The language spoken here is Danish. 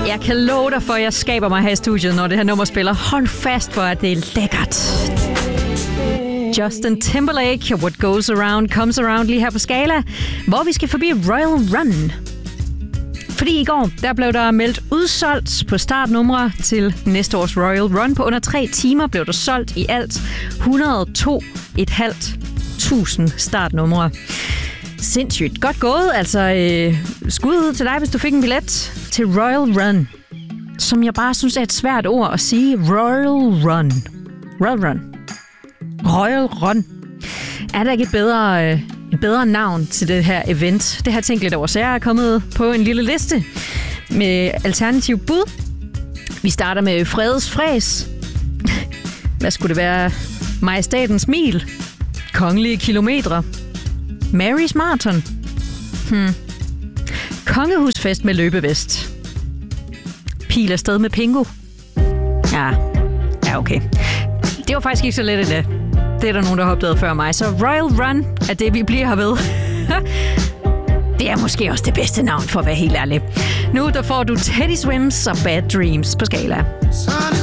Jeg kan love dig for, at jeg skaber mig her i studiet, når det her nummer spiller. Hold fast for, at det er lækkert. Justin Timberlake, What Goes Around Comes Around, lige her på Skala, hvor vi skal forbi Royal Run. Fordi i går, der blev der meldt udsolgt på startnumre til næste års Royal Run. På under 3 timer blev der solgt i alt 102.500 startnumre. Sindssygt. Godt gået. Altså, skud ud til dig, hvis du fik en billet til Royal Run. Som jeg bare synes er et svært ord at sige. Royal Run. Royal Run. Royal Run. Er der ikke et bedre navn til det her event? Det har jeg tænkt lidt over, så jeg er kommet på en lille liste med alternativ bud. Vi starter med Fredes Fræs. Hvad skulle det være? Majestatens Mil. Kongelige Kilometre. Marys Marathon. Kongehusfest med løbevest. Pil afsted med Pingo. Ja, okay. Det var faktisk ikke så let endda. Det er der nogen, der har opdaget før mig. Så Royal Run er det, vi bliver her ved. Det er måske også det bedste navn, for at være helt ærlig. Nu der får du Teddy Swims og Bad Dreams på Skala.